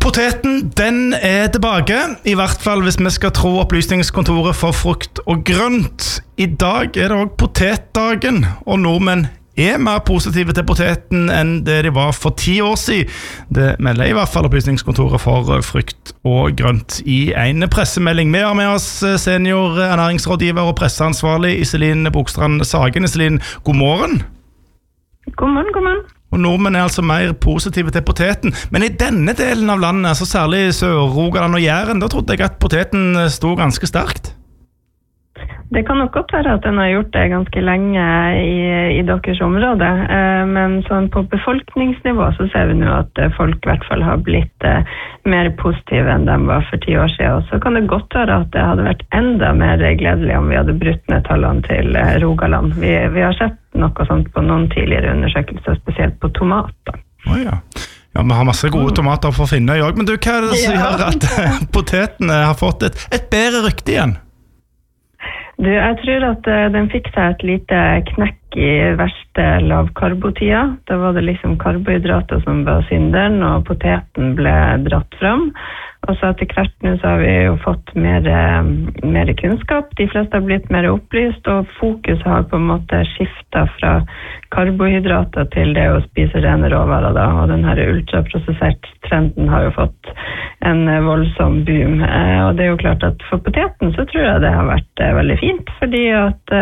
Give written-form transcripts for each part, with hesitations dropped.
Poteten, den tilbake, i hvert fall hvis vi skal tro opplysningskontoret for frukt og grønt. I dag det også potetdagen, og nordmenn mer positive til poteten enn det de var for 10 år siden. Det melder i hvert fall opplysningskontoret for frukt og grønt i en pressemelding. Vi har med oss senior ernæringsrådgiver og presseansvarlig Iselin Bogstrand Sagen. Iselin, god morgen. God morgen, god morgen. Og nordmenn altså mer positive til poteten. Men i denne delen av landet, altså særlig Sør-Rogaland og Jæren, da trodde jeg at poteten stod ganske sterkt. Det kan nok godt være at den har gjort det ganske lenge i deres område, men sånn på befolkningsnivå så ser vi nå at folk i hvert fall har blitt mer positive enn de var for 10 år siden. Og så kan det godt være at det hadde vært enda mer gledelig om vi hadde brutt ned tallene til Rogaland. Vi har sett noe sånt på noen tidligere undersøkelser, spesielt på tomater. Ja, vi har masse gode tomater for å finne i år, men du, hva det som gjør at potetene har fått et bedre rykte igjen? Jeg tror at den fikk seg et lite knekk i verste lavkarbotida. Da var det liksom karbohydrater som var synderen, og poteten ble dratt fram. Og så etter hvert nå så har vi jo fått mer kunnskap. De fleste har blitt mer opplyst, og fokus har på en måte skiftet fra karbohydrater til det å spise rene råvarer da. Og den her ultraprosessert trenden har jo fått en voldsom boom. Og det er jo klart at for poteten så tror jeg det har vært veldig fint, fordi at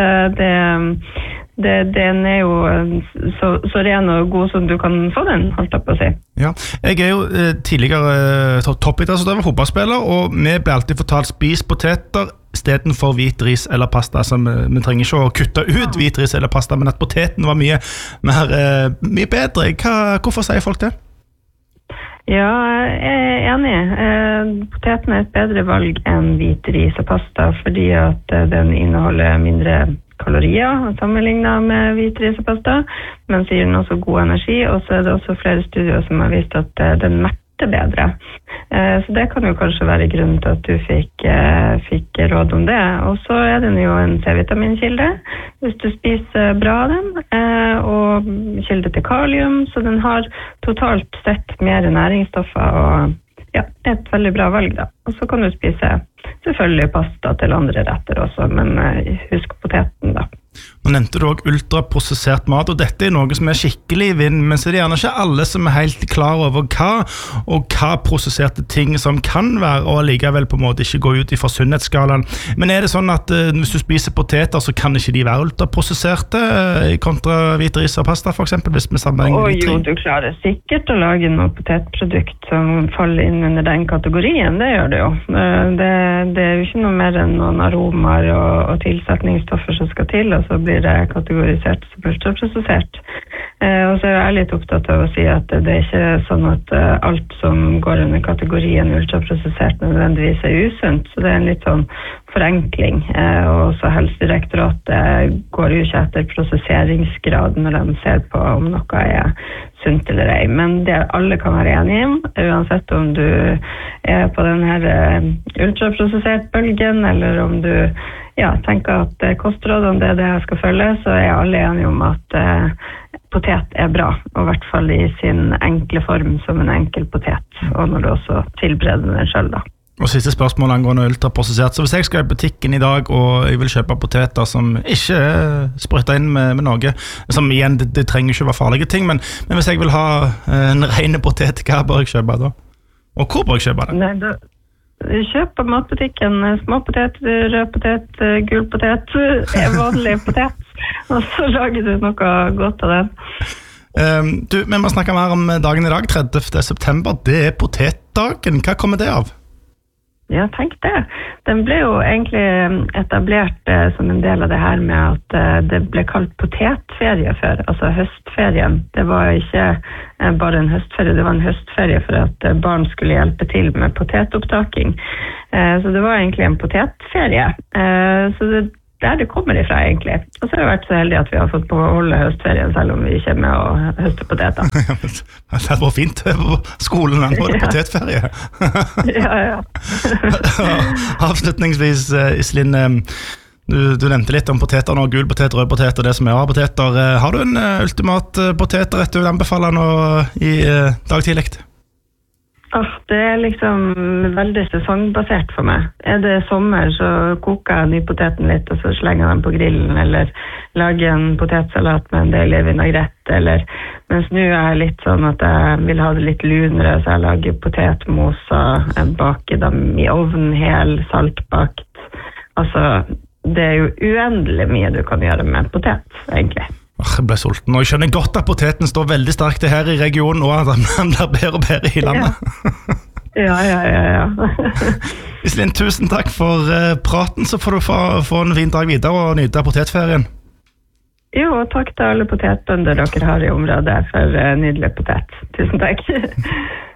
den er jo så ren og god som du kan få den, holdt jeg på å si. Ja, jeg er jo tidligere toppidrettsutøver, fotballspiller, og vi ble alltid fortalt spis poteter i stedet for hvit ris eller pasta. Vi trenger ikke å kutte ut hvit ris eller pasta, men at poteten var mye bedre. Hvorfor sier folk det? Ja, jeg er enig. Poteten er et bedre valg enn hvit ris og pasta, fordi at den inneholder mindre kalorier sammenlignet med hvit ris og pasta, men så gir den også god energi, og så er det også flere studier som har vist at den metter bedre. Så det kan jo kanskje være grunnen til at du fikk råd om det. Og så er den jo en C-vitaminkilde, hvis du spiser bra av den, og kilde til kalium, så den har totalt sett mer næringsstoffer, og ja, et veldig bra valg da. Og så kan du spise selvfølgelig pasta til andre retter også, men husk poteten da. Nå nevnte du også ultraprosessert mat, og dette er noe som er skikkelig i vind, men så er det gjerne ikke alle som er helt klar over hva prosesserte ting som kan være, og likevel på en måte ikke gå ut i sunnhetsskalaen. Men er det sånn at hvis du spiser poteter, så kan ikke de være ultraprosesserte kontra hvit ris og pasta, for eksempel, hvis vi sammenligner de tre? Jo, du klarer sikkert å lage noe potetprodukt som faller inn under den kategorien, det gjør det jo. Det er jo ikke noe mer enn noen aromaer og tilsetningsstoffer som skal til, og så blir det kategorisert som ultraprosessert. Og så er jeg litt opptatt av å si at det er ikke sånn at alt som går under kategorien ultraprosessert nødvendigvis er usunt, så det er en litt sånn forenkling. Og så Helsedirektoratet går jo ikke etter prosesseringsgrad når de ser på om noe er sunt eller ei, men det alle kan være enige om, uansett om du er på den her ultraprosessert bølgen, eller om du tenker at kostrådene det er det jeg skal følge, så er alle enige om at potet er bra, og i hvert fall i sin enkle form som en enkel potet, og når du også tilbereder den selv da. Og siste spørsmål angående ultraprosessert. Så hvis jeg skal i butikken i dag og jeg vil kjøpe poteter som ikke er sprøytet inn med noe, som igjen, det trenger ikke være farlige ting, men hvis jeg vil ha en ren potet, hva bør jeg kjøpe da? Og hvor bør jeg kjøpe det? Nei, kjøp på matbutikken, små potet, rød potet, gul potet, vanlig potet, og så lager du noe godt av den. Vi må snakke mer om dagen i dag, 30. september. Det er potetdagen. Hva kommer det av? Ja, tenk det. Den ble jo egentlig etablert som en del av det her med at det ble kalt potetferie før, altså høstferien. Det var ikke bare en høstferie, det var en høstferie for at barn skulle hjelpe til med potetopptaking. Så det var egentlig en potetferie. Så det der det kommer ifra egentlig. Og så har vi vært så heldige at vi har fått beholde høstferien selv om vi ikke er med å høste poteter. Det var fint på skolen, nå er det potetferie. Ja. Avslutningsvis, Iselin, du nevnte litt om poteter nå, gul potet, rød potet og det som er av poteter. Har du en ultimat potetrett du vil anbefale nå i dag tidlig? Det liksom veldig sesongbasert for meg. Det sommer, så koker jeg nypoteten litt, og så slenger jeg den på grillen, eller lager en potetsalat med en deilig vinaigrett, eller mens nå jeg litt sånn at jeg vil ha det litt lunere, så jeg lager potetmos, og jeg baker dem i ovnen, hel, saltbakt. Altså, det jo uendelig mye du kan gjøre med potet, egentlig. Jeg ble sulten, og jeg skjønner godt at poteten står veldig sterkt her i regionen, og at den blir bedre og bedre i landet. Ja. Iselin, tusen takk for praten, så får du få en fin dag videre og nyte av potetferien. Jo, og takk til alle potetbønder dere har i området for nydelig potet. Tusen takk.